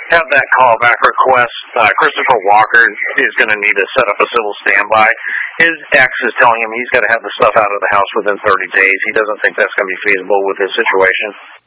have that callback request. Christopher Walker is going to need to set up a civil standby. His ex is telling him he's got to have the stuff out of the house within 30 days. He doesn't think that's going to be feasible with his situation.